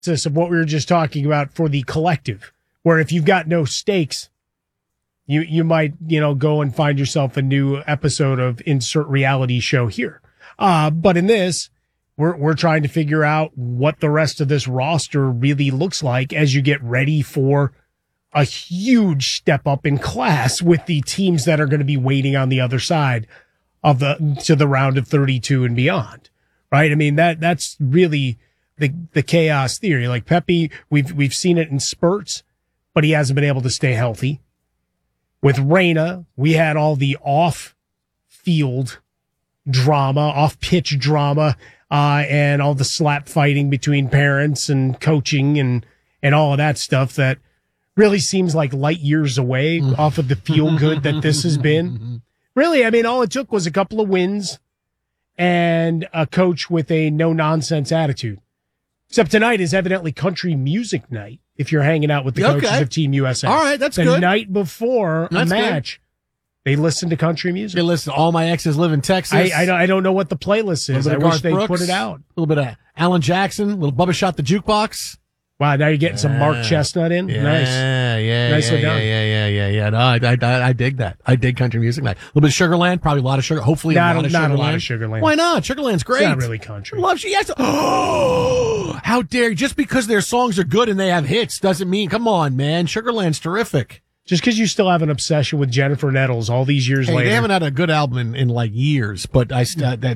of what we were just talking about for the collective, where if you've got no stakes, you might, go and find yourself a new episode of insert reality show here. But in this, we're trying to figure out what the rest of this roster really looks like as you get ready for a huge step up in class with the teams that are going to be waiting on the other side of the round of 32 and beyond. Right? I mean, that's really the chaos theory. Like Pepe, we've seen it in spurts, but he hasn't been able to stay healthy. With Reyna, we had all the off-field drama, off-pitch drama, and all the slap fighting between parents and coaching and all of that stuff that really seems like light years away off of the feel good that this has been. Really, I mean, all it took was a couple of wins and a coach with a no-nonsense attitude. Except tonight is evidently country music night if you're hanging out with the coaches of Team USA. All right, that's the good. The night before a match, they listen to country music. They listen to All My Exes Live in Texas. I don't know what the playlist is. I wish they put it out. A little bit of Alan Jackson, a little Bubba Shot the Jukebox. Wow, now you're getting some Mark Chestnut in? Yeah, nice. Nicely done. Yeah. No, I dig that. I dig country music night. A little bit of Sugarland, probably a lot of Sugar. Hopefully not a lot of Sugarland. Why not? Sugarland's great. It's not really country. Yes. Oh, how dare you. Just because their songs are good and they have hits doesn't mean, come on, man. Sugarland's terrific. Just because you still have an obsession with Jennifer Nettles all these years later. They haven't had a good album in like years, but those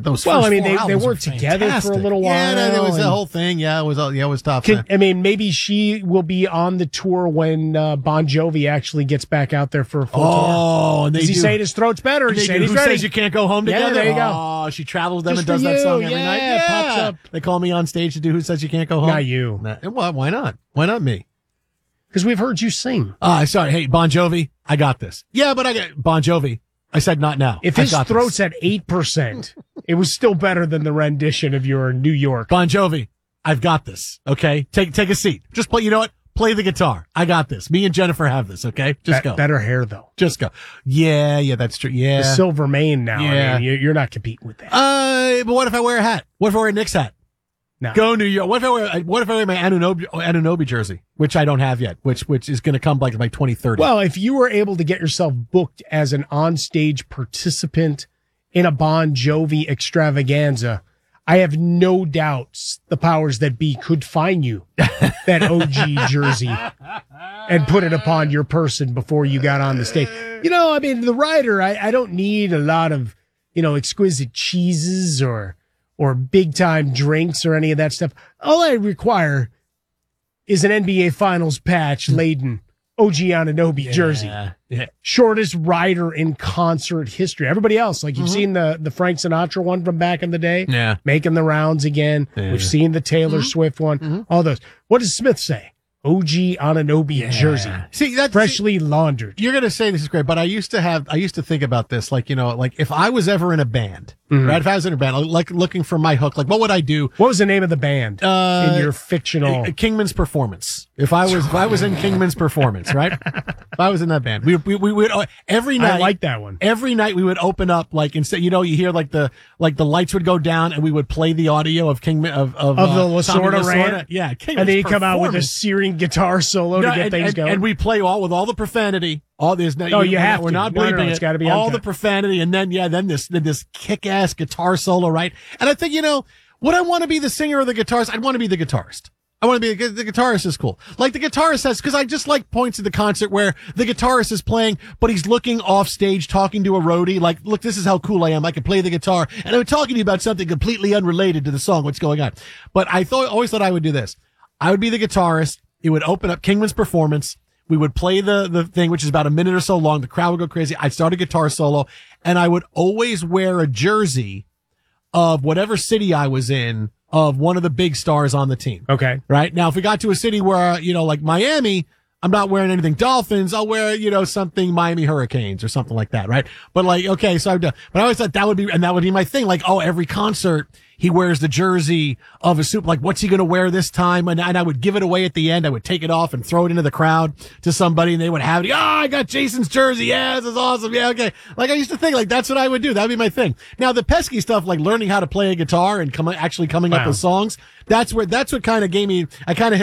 they were together for a little while. Yeah, there was the whole thing. Yeah, it was tough. Maybe she will be on the tour when Bon Jovi actually gets back out there for a full tour. Oh, and he's saying his throat's better. He's saying he's Who ready. Says You Can't Go Home Together? Yeah, there you go. Oh, she travels them Just and does that song every night. Yeah, pops up. They call me on stage to do Who Says You Can't Go Home? Not you. Well, why not? Why not me? Because we've heard you sing. Sorry. Hey, Bon Jovi, I got this. Yeah, but I got Bon Jovi. I said not now. If his throat's at 8%, it was still better than the rendition of your New York. Bon Jovi, I've got this. Okay, take a seat. Just play. You know what? Play the guitar. I got this. Me and Jennifer have this. Okay, just go. Better hair though. Just go. Yeah, that's true. Yeah, the silver mane now. Yeah. I mean, you're not competing with that. But what if I wear a hat? What if I wear a Knicks hat? No. Go New York. What if I wear my Anunoby jersey, which I don't have yet, which is going to come like by 2030. Well, if you were able to get yourself booked as an onstage participant in a Bon Jovi extravaganza, I have no doubts the powers that be could find you that OG jersey and put it upon your person before you got on the stage. I mean, the rider, I don't need a lot of, exquisite cheeses or big time drinks or any of that stuff. All I require is an NBA Finals patch laden OG Anunoby jersey. Yeah. Shortest rider in concert history. Everybody else, like you've seen the Frank Sinatra one from back in the day, making the rounds again. Yeah. We've seen the Taylor Swift one, all those. What does Smith say? OG Anunoby jersey. See, that's freshly laundered. You're going to say this is great, but I used to think about this, like if I was ever in a band, right? If I was in a band, like looking for my hook, like what would I do? What was the name of the band in your fictional Kingman's Performance? If I was in Kingman's Performance, right? If I was in that band, we would every night. I like that one. Every night we would open up, like instead, you hear like the lights would go down and we would play the audio of Kingman of the Lasorda rant. Yeah, Kingman's and then you come out with a searing guitar solo to get things going. And we play with all the profanity. All this. No, you have to. We're not bleeping it's got to be all the profanity, and then this kick-ass guitar solo, right? And I think would I want to be the singer or the guitarist? I'd want to be the guitarist. I want to be the guitarist is cool. Like the guitarist says, because I just like points at the concert where the guitarist is playing, but he's looking off stage, talking to a roadie. Like, look, this is how cool I am. I can play the guitar, and I'm talking to you about something completely unrelated to the song. What's going on? But I always thought I would do this. I would be the guitarist. It would open up Kingman's Performance. We would play the thing, which is about a minute or so long. The crowd would go crazy. I'd start a guitar solo, and I would always wear a jersey of whatever city I was in of one of the big stars on the team. Okay. Right? Now, if we got to a city where, like Miami, I'm not wearing anything Dolphins. I'll wear, something Miami Hurricanes or something like that, right? But like, okay, so I've done, but I always thought that would be my thing. Like, oh, every concert, he wears the jersey of a super, like, what's he going to wear this time? And I would give it away at the end. I would take it off and throw it into the crowd to somebody and they would have it. Oh, I got Jason's jersey. Yeah, this is awesome. Yeah, okay. Like, I used to think, like, that's what I would do. That'd be my thing. Now, the pesky stuff, like learning how to play a guitar and coming up with songs, that's what kind of gave me, I kind of hit